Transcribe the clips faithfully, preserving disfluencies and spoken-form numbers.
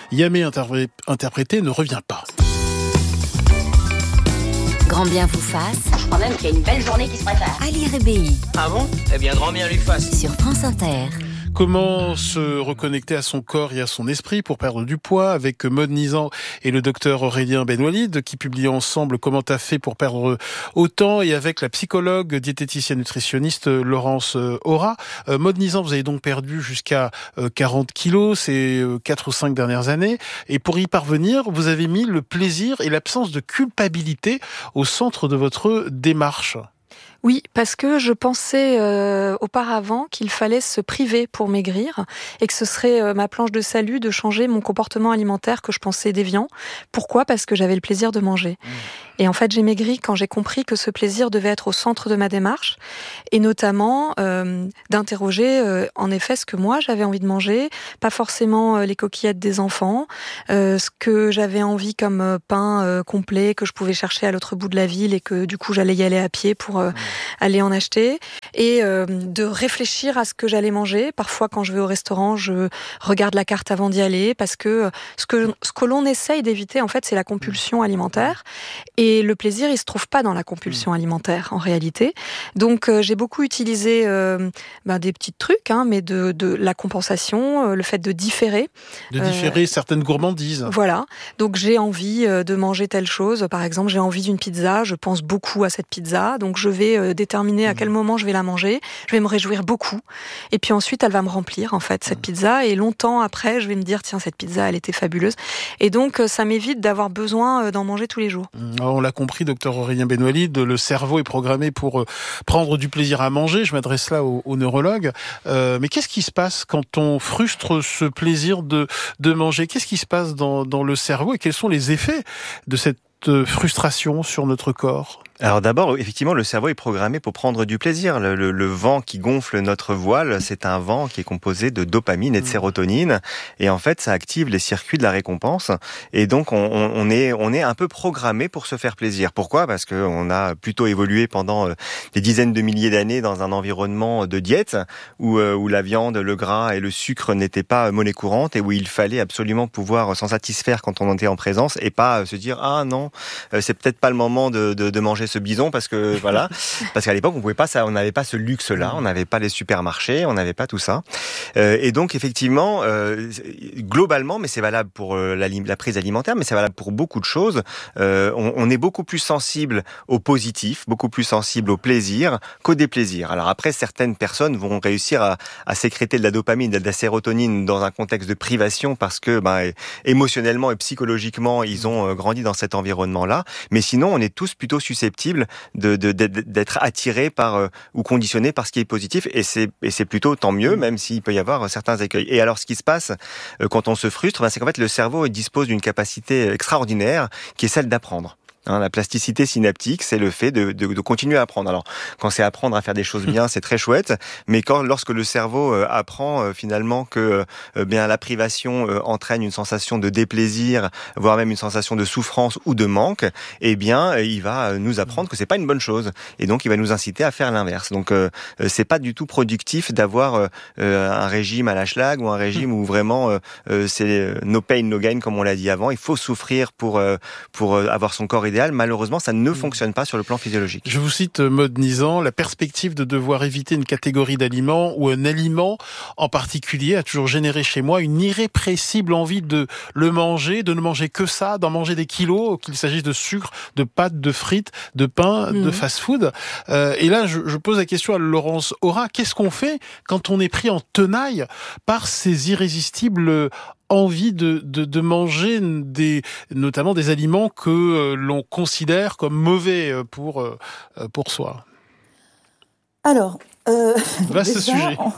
Yamé interpré- interprété ne revient pas. Grand bien vous fasse. Je crois même qu'il y a une belle journée qui se prépare. Ali Rebéi. Ah bon ? Eh bien, grand bien lui fasse. Sur France Inter. Comment se reconnecter à son corps et à son esprit pour perdre du poids avec Maud Nizan et le docteur Aurélien Benwalid qui publient ensemble Comment t'as fait pour perdre autant et avec la psychologue diététicienne nutritionniste Laurence Aura. Euh, Maud Nizan, vous avez donc perdu jusqu'à quarante kilos ces quatre ou cinq dernières années et pour y parvenir, vous avez mis le plaisir et l'absence de culpabilité au centre de votre démarche. Oui, parce que je pensais euh, auparavant qu'il fallait se priver pour maigrir et que ce serait euh, ma planche de salut de changer mon comportement alimentaire que je pensais déviant. Pourquoi ? Parce que j'avais le plaisir de manger. Mmh. Et en fait, j'ai maigri quand j'ai compris que ce plaisir devait être au centre de ma démarche et notamment euh, d'interroger euh, en effet ce que moi j'avais envie de manger, pas forcément euh, les coquillettes des enfants, euh, ce que j'avais envie comme euh, pain euh, complet que je pouvais chercher à l'autre bout de la ville et que du coup j'allais y aller à pied pour euh, mmh. aller en acheter et euh, de réfléchir à ce que j'allais manger. Parfois, quand je vais au restaurant, je regarde la carte avant d'y aller parce que ce que, ce que l'on essaye d'éviter, en fait, c'est la compulsion alimentaire. Et le plaisir, il se trouve pas dans la compulsion alimentaire, en réalité. Donc, euh, j'ai beaucoup utilisé euh, ben, des petits trucs, hein, mais de, de la compensation, euh, le fait de différer. De différer euh, certaines gourmandises. Voilà. Donc, j'ai envie euh, de manger telle chose. Par exemple, j'ai envie d'une pizza. Je pense beaucoup à cette pizza. Donc, je vais euh, déterminer à quel moment je vais la manger. Je vais me réjouir beaucoup. Et puis ensuite, elle va me remplir, en fait, cette pizza. Et longtemps après, je vais me dire, tiens, cette pizza, elle était fabuleuse. Et donc, ça m'évite d'avoir besoin d'en manger tous les jours. On l'a compris, docteur Aurélien Benwalid, le cerveau est programmé pour prendre du plaisir à manger. Je m'adresse là au, au neurologue. Euh, mais qu'est-ce qui se passe quand on frustre ce plaisir de, de manger ? Qu'est-ce qui se passe dans, dans le cerveau et quels sont les effets de cette frustration sur notre corps ? Alors d'abord, effectivement, le cerveau est programmé pour prendre du plaisir. Le, le, le vent qui gonfle notre voile, c'est un vent qui est composé de dopamine et de sérotonine. Et en fait, ça active les circuits de la récompense. Et donc, on, on, est, on est un peu programmé pour se faire plaisir. Pourquoi ? Parce qu'on a plutôt évolué pendant des dizaines de milliers d'années dans un environnement de diète où, où la viande, le gras et le sucre n'étaient pas monnaie courante et où il fallait absolument pouvoir s'en satisfaire quand on était en présence et pas se dire « Ah non, c'est peut-être pas le moment de, de, de manger ce bison parce que voilà parce qu'à l'époque on pouvait pas ça, on n'avait pas ce luxe là, on n'avait pas les supermarchés, on n'avait pas tout ça euh, et donc effectivement euh, globalement, mais c'est valable pour euh, la, la prise alimentaire, mais c'est valable pour beaucoup de choses. Euh, on, on est beaucoup plus sensible au positif, beaucoup plus sensible au plaisir qu'au déplaisir. Alors après, certaines personnes vont réussir à, à sécréter de la dopamine, de la sérotonine dans un contexte de privation parce que ben, émotionnellement et psychologiquement ils ont grandi dans cet environnement là, mais sinon on est tous plutôt susceptibles De, de, d'être attiré par euh, ou conditionné par ce qui est positif et c'est, et c'est plutôt tant mieux, même s'il peut y avoir certains écueils. Et alors ce qui se passe euh, quand on se frustre, ben, c'est qu'en fait le cerveau dispose d'une capacité extraordinaire qui est celle d'apprendre. Hein, la plasticité synaptique, c'est le fait de, de, de continuer à apprendre. Alors, quand c'est apprendre à faire des choses bien, c'est très chouette. Mais quand, lorsque le cerveau euh, apprend euh, finalement que euh, bien la privation euh, entraîne une sensation de déplaisir, voire même une sensation de souffrance ou de manque, eh bien, euh, il va nous apprendre que c'est pas une bonne chose. Et donc, il va nous inciter à faire l'inverse. Donc, euh, c'est pas du tout productif d'avoir euh, un régime à la schlag ou un régime où vraiment euh, c'est no pain, no gain, comme on l'a dit avant. Il faut souffrir pour euh, pour avoir son corps idéal. Malheureusement, ça ne fonctionne pas sur le plan physiologique. Je vous cite Maud Nizan, la perspective de devoir éviter une catégorie d'aliments ou un aliment en particulier a toujours généré chez moi une irrépressible envie de le manger, de ne manger que ça, d'en manger des kilos, qu'il s'agisse de sucre, de pâtes, de frites, de pain, mmh. de fast-food. Euh, et là, je, je pose la question à Laurence Aura, qu'est-ce qu'on fait quand on est pris en tenaille par ces irrésistibles envie de, de, de manger des, notamment des aliments que euh, l'on considère comme mauvais pour, euh, pour soi? Alors, euh, vaste déjà, sujet. On...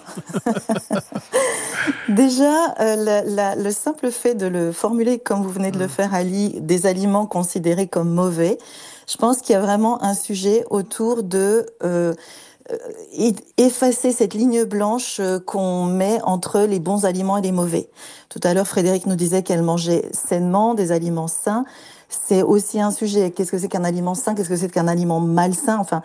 déjà, euh, la, la, le simple fait de le formuler comme vous venez de le faire, Ali, des aliments considérés comme mauvais, je pense qu'il y a vraiment un sujet autour de euh, effacer cette ligne blanche qu'on met entre les bons aliments et les mauvais. Tout à l'heure, Frédéric nous disait qu'elle mangeait sainement, des aliments sains. C'est aussi un sujet. Qu'est-ce que c'est qu'un aliment sain ? Qu'est-ce que c'est qu'un aliment malsain ? Enfin,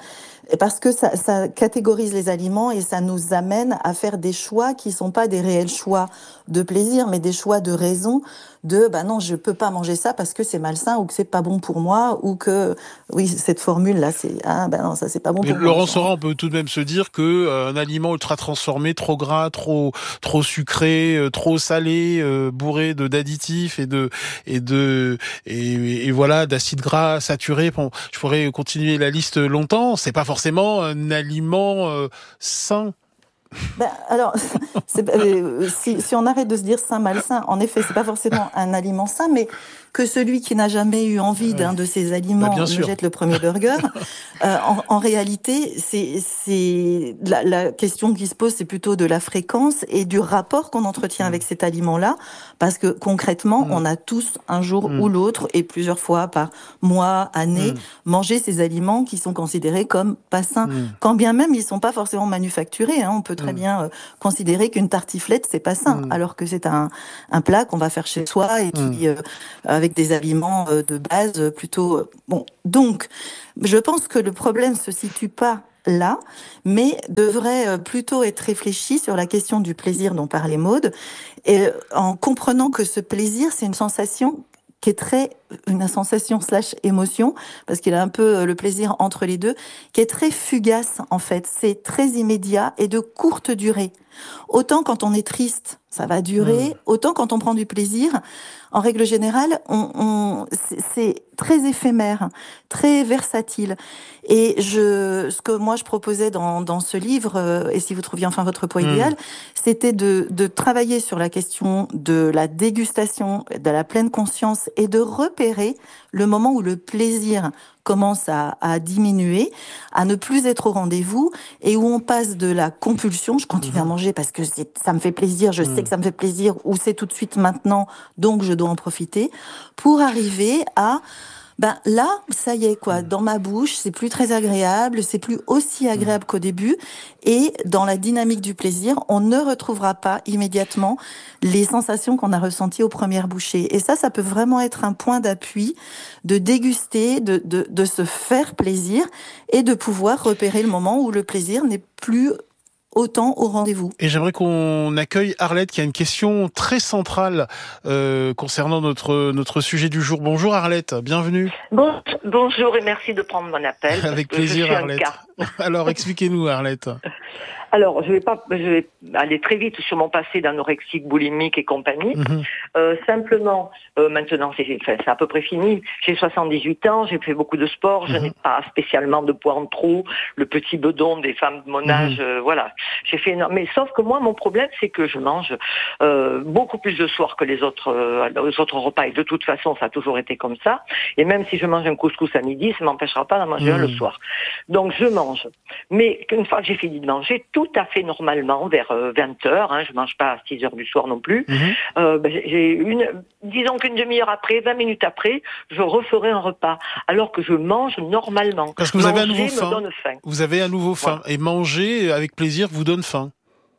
Et parce que ça, ça catégorise les aliments et ça nous amène à faire des choix qui sont pas des réels choix de plaisir, mais des choix de raison, de bah non, je peux pas manger ça parce que c'est malsain ou que c'est pas bon pour moi, ou que oui, cette formule là, c'est ah ben non, ça c'est pas bon Mais pour Laurent moi. Saurat, on peut tout de même se dire que euh, un aliment ultra transformé, trop gras, trop trop sucré, euh, trop salé, euh, bourré de d'additifs et de et de et, et voilà d'acides gras saturés. Bon, je pourrais continuer la liste longtemps. C'est pas forcément un aliment euh, sain. Ben, alors, c'est, euh, si, si on arrête de se dire sain, malsain, en effet, c'est pas forcément un aliment sain, mais que celui qui n'a jamais eu envie d'un de ces aliments ben, me jette le premier burger. euh, en, en réalité, c'est, c'est la, la question qui se pose, c'est plutôt de la fréquence et du rapport qu'on entretient mmh. avec cet aliment-là, parce que concrètement, mmh. on a tous un jour mmh. ou l'autre et plusieurs fois par mois, année, mmh. mangé ces aliments qui sont considérés comme pas sains, mmh. quand bien même ils sont pas forcément manufacturés. Hein, on peut très mmh. bien euh, considérer qu'une tartiflette c'est pas sain, mmh. alors que c'est un, un plat qu'on va faire chez soi et qui mmh. euh, avec des aliments de base plutôt bon. Donc, je pense que le problème se situe pas là, mais devrait plutôt être réfléchi sur la question du plaisir dont parlait Maude, et en comprenant que ce plaisir, c'est une sensation qui est très une sensation slash émotion, parce qu'il a un peu le plaisir entre les deux, qui est très fugace en fait. C'est très immédiat et de courte durée. Autant quand on est triste, ça va durer. Mmh. Autant quand on prend du plaisir, en règle générale, on, on c'est, c'est très éphémère, très versatile. Et je, ce que moi je proposais dans, dans ce livre, euh, et si vous trouviez enfin votre poids mmh. idéal, c'était de, de travailler sur la question de la dégustation, de la pleine conscience et de repérer le moment où le plaisir commence à, à diminuer, à ne plus être au rendez-vous, et où on passe de la compulsion, je continue mmh. à manger parce que c'est, ça me fait plaisir, je mmh. sais que ça me fait plaisir, ou c'est tout de suite maintenant, donc je dois en profiter, pour arriver à ben là, ça y est quoi, dans ma bouche, c'est plus très agréable, c'est plus aussi agréable qu'au début, et dans la dynamique du plaisir, on ne retrouvera pas immédiatement les sensations qu'on a ressenties aux premières bouchées. Et ça, ça peut vraiment être un point d'appui de déguster, de, de, de se faire plaisir et de pouvoir repérer le moment où le plaisir n'est plus autant au rendez-vous. Et j'aimerais qu'on accueille Arlette qui a une question très centrale euh, concernant notre notre sujet du jour. Bonjour Arlette, bienvenue. Bon, bonjour et merci de prendre mon appel. Avec plaisir Arlette. Alors expliquez-nous Arlette. Alors, je vais pas, je vais aller très vite sur mon passé d'anorexique, boulimique et compagnie. Mmh. Euh, simplement, euh, maintenant, c'est, enfin, c'est à peu près fini. J'ai soixante-dix-huit ans, j'ai fait beaucoup de sport, mmh. je n'ai pas spécialement de poids en trop, le petit bedon des femmes de mon âge, mmh. euh, voilà. J'ai fait énorme. Mais sauf que moi, mon problème, c'est que je mange euh, beaucoup plus de soir que les autres, euh, les autres repas. Et de toute façon, ça a toujours été comme ça. Et même si je mange un couscous à midi, ça m'empêchera pas d'en manger mmh. un le soir. Donc, je mange. Mais une fois que j'ai fini de manger, tout à fait normalement, vers vingt heures, hein, je mange pas à six heures du soir non plus, mmh. euh, ben, j'ai une, disons qu'une demi-heure après, vingt minutes après, je referai un repas, alors que je mange normalement. Parce que vous manger avez à nouveau faim. Me donne faim. Vous avez à nouveau faim. Voilà. Et manger avec plaisir vous donne faim.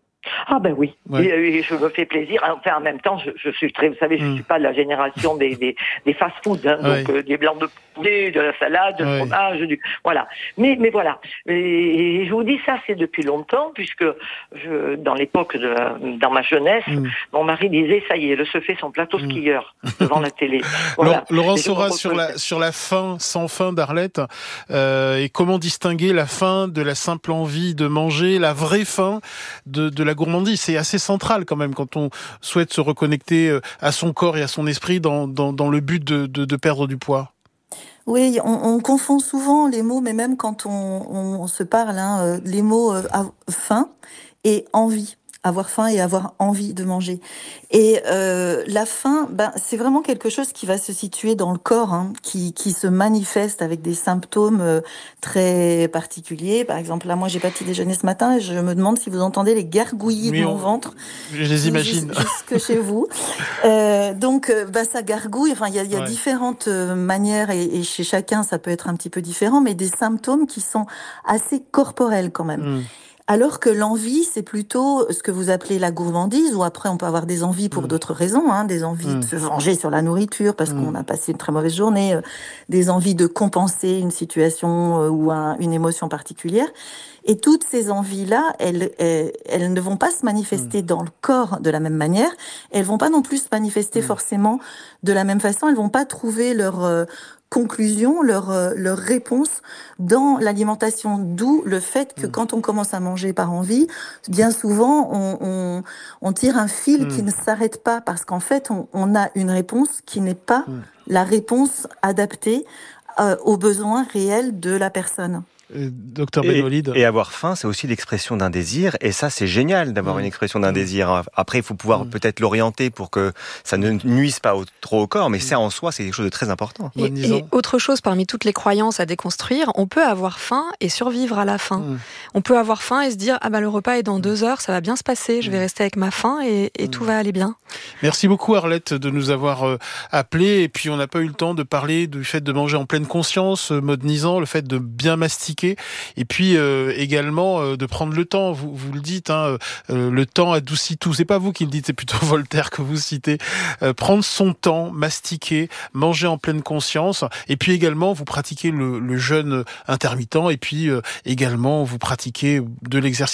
Ah ben oui, ouais. et, et je me fais plaisir. Enfin, en même temps, je, je suis très, vous savez, je mm. suis pas de la génération des, des, des fast-foods, hein, ouais. donc euh, des blancs de poulet, de la salade, du ouais. fromage, du, voilà. Mais, mais voilà. Et, et je vous dis ça, c'est depuis longtemps, puisque je, dans l'époque, de, dans ma jeunesse, mm. mon mari disait, ça y est, elle se fait son plateau mm. skieur devant la télé. Voilà. Laurent Saurat, sur la sur la faim sans fin d'Arlette, euh, et comment distinguer la faim de la simple envie de manger, la vraie faim de de la gourmandise, c'est assez central quand même quand on souhaite se reconnecter à son corps et à son esprit dans, dans, dans le but de, de, de perdre du poids. Oui, on, on confond souvent les mots, mais même quand on, on, on se parle, hein, les mots euh, faim et envie. Avoir faim et avoir envie de manger. Et euh, la faim, ben, c'est vraiment quelque chose qui va se situer dans le corps, hein, qui, qui se manifeste avec des symptômes euh, très particuliers. Par exemple, là, moi, j'ai pas petit déjeuner ce matin et je me demande si vous entendez les gargouillis oui, de mon on... ventre. Je les imagine. Jusque chez vous. Euh, donc, ben, ça gargouille. Enfin, il y a, y a ouais. différentes manières et, et chez chacun, ça peut être un petit peu différent, mais des symptômes qui sont assez corporels quand même. Mmh. Alors que l'envie, c'est plutôt ce que vous appelez la gourmandise, ou après on peut avoir des envies pour mmh. d'autres raisons, hein, des envies mmh. de se venger sur la nourriture parce mmh. qu'on a passé une très mauvaise journée, euh, des envies de compenser une situation euh, ou un, une émotion particulière. Et toutes ces envies-là, elles, elles, elles ne vont pas se manifester mmh. dans le corps de la même manière. Elles vont pas non plus se manifester mmh. forcément de la même façon. Elles vont pas trouver leur euh, conclusion, leur, euh, leur réponse dans l'alimentation. D'où le fait que mmh. quand on commence à manger par envie, bien souvent, on, on, on tire un fil mmh. qui ne s'arrête pas parce qu'en fait, on, on a une réponse qui n'est pas mmh. la réponse adaptée euh, aux besoins réels de la personne. Euh, Docteur Benwalid. Et, et avoir faim, c'est aussi l'expression d'un désir, et ça, c'est génial d'avoir mmh. une expression d'un mmh. désir. Après, il faut pouvoir mmh. peut-être l'orienter pour que ça ne nuise pas au, trop au corps, mais mmh. ça, en soi, c'est quelque chose de très important. Et, et autre chose, parmi toutes les croyances à déconstruire, on peut avoir faim et survivre à la faim. Mmh. On peut avoir faim et se dire, ah bah le repas est dans mmh. deux heures, ça va bien se passer, je vais rester avec ma faim et, et mmh. tout va aller bien. Merci beaucoup, Arlette, de nous avoir euh, appelés, et puis on n'a pas eu le temps de parler du fait de manger en pleine conscience, euh, mode Nizan, le fait de bien mastiquer. Et puis euh, également euh, de prendre le temps. Vous, vous le dites, hein, euh, le temps adoucit tout. C'est pas vous qui le dites, c'est plutôt Voltaire que vous citez. Euh, prendre son temps, mastiquer, manger en pleine conscience. Et puis également, vous pratiquez le, le jeûne intermittent. Et puis euh, également, vous pratiquez de l'exercice